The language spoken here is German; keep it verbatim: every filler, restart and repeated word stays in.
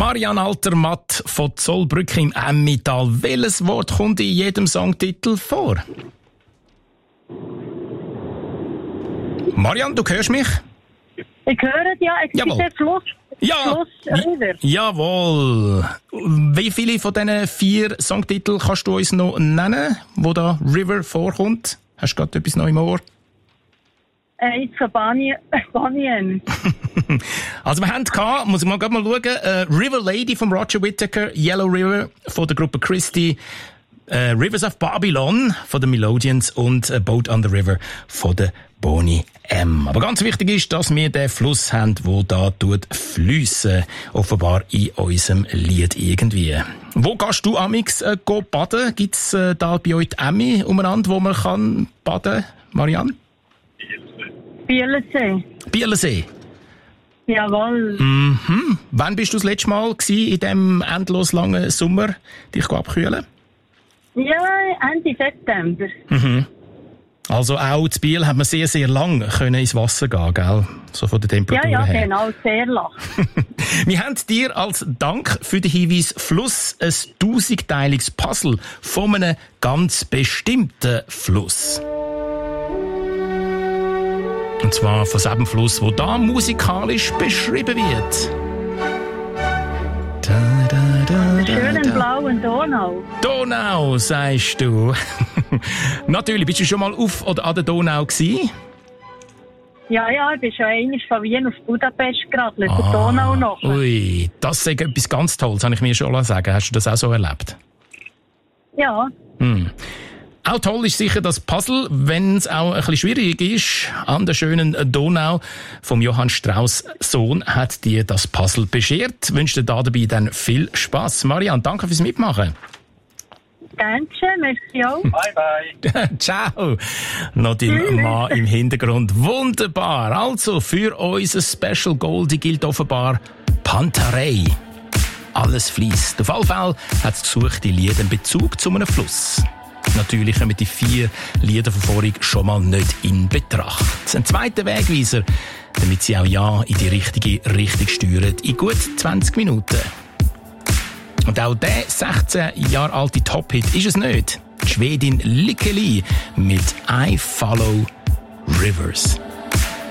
Marianne Altermatt von Zollbrücke im Emmental. Welches Wort kommt in jedem Songtitel vor? Marianne, du hörst mich? Ich höre ja, ich Jawohl. sehe Fluss. Ja, Fluss River. Jawohl. Wie viele von diesen vier Songtiteln kannst du uns noch nennen, wo da River vorkommt? Hast du gerade etwas noch im Ohr? Äh, it's a Banyan. Banyan. Also wir haben gehabt, muss ich mal gerade mal schauen, äh, River Lady von Roger Whittaker, Yellow River von der Gruppe Christie, äh, Rivers of Babylon von den Melodians und äh, Boat on the River von der Boney M. Aber ganz wichtig ist, dass wir den Fluss haben, der da tut fliessen, offenbar in unserem Lied irgendwie. Wo gehst du amix äh, go baden? Gibt's äh, da bei euch die Emmi umeinander, wo man kann baden, Marianne? Bielensee. Bielensee. Jawohl. Mhm. Wann bist du das letzte Mal gewesen, in diesem endlos langen Sommer dich abkühlen? Ja, Ende September. Mhm. Also auch zu Biel hat man sehr, sehr lang können ins Wasser gehen, gell? So von der Temperatur Ja, ja, her. genau, sehr lang. Wir haben dir als Dank für den Hinweis Fluss ein tausendteiliges Puzzle von einem ganz bestimmten Fluss. Und zwar von diesem Fluss, der da musikalisch beschrieben wird. Da, da, da, da, Schönen da. blauen Donau. Donau, sagst du. Natürlich, bist du schon mal auf oder an der Donau gewesen? Ja, ja, ich bin schon einmal von Wien auf Budapest geradelt, ah, der Donau noch. Ui, das ist etwas ganz Tolles, kann ich mir schon sagen. Hast du das auch so erlebt? Ja. Hm. Auch toll ist sicher das Puzzle, wenn es auch ein bisschen schwierig ist. An der schönen Donau vom Johann Strauss Sohn hat dir das Puzzle beschert. Wünsche dir da dabei dann viel Spass. Marianne, danke fürs Mitmachen. Dankeschön, merci auch. Bye, bye. Ciao. Noch dein Mann im Hintergrund. Wunderbar. Also, für unser Special Goldie gilt offenbar Pantarei. Alles fließt. Auf alle Fälle hat das gesuchte Lied einen Bezug zu einem Fluss. Natürlich kommen die vier Lieder von vorhin schon mal nicht in Betracht. Ein zweiter Wegweiser, damit sie auch ja in die richtige Richtung steuern, in gut zwanzig Minuten. Und auch der sechzehn Jahre alte Top-Hit ist es nicht. Die Schwedin Likkeli mit I Follow Rivers.